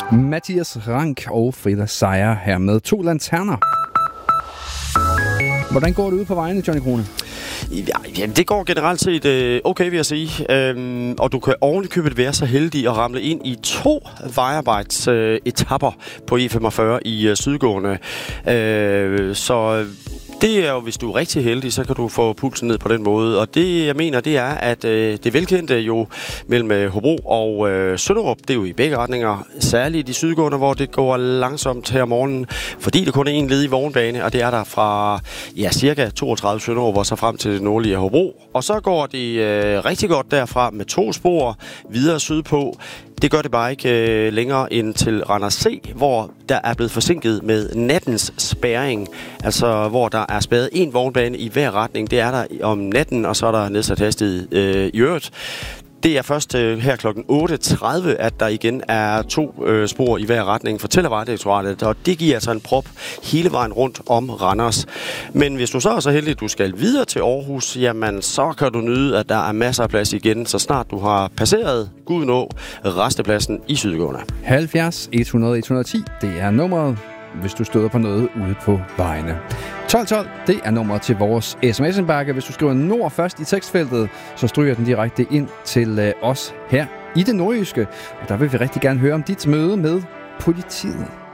Mathias Rank og Frida Seier her med 2 lanterner. Hvordan går det ude på vejene, Johnny Krone? Ja, det går generelt set okay, vil jeg sige. Og du kan ovenikøbet være så heldig at ramle ind i 2 vejarbejdsetaper på E45 i sydgående. Så det er jo, hvis du er rigtig heldig, så kan du få pulsen ned på den måde. Og det, jeg mener, det er, at det velkendte jo mellem Hobro og Sønderup, det er jo i begge retninger, særligt i sydgående, hvor det går langsomt her om morgenen, fordi det kun er en ledig vognbane, og det er der fra cirka 32 Sønderup og så frem til det nordlige Hobro. Og så går det rigtig godt derfra med 2 spor videre sydpå. Det gør det bare ikke længere end til Randers C, hvor der er blevet forsinket med nattens spærring. Altså, hvor der er spærret 1 vognbane i hver retning. Det er der om natten, og så er der nedsat hastighed i øvrigt. Det er først her kl. 8.30, at der igen er 2 spor i hver retning, fortæller Vejdirektoratet, og det giver altså en prop hele vejen rundt om Randers. Men hvis du så er så heldig, at du skal videre til Aarhus, jamen så kan du nyde, at der er masser af plads igen, så snart du har passeret Gudenå, rastepladsen i sydgående. 70 100 110, det er nummeret, hvis du støder på noget ude på vejene. 1212, det er nummeret til vores sms-indbakke. Hvis du skriver nord først i tekstfeltet, så stryger den direkte ind til os her i det nordjyske. Og der vil vi rigtig gerne høre om dit møde med politiet.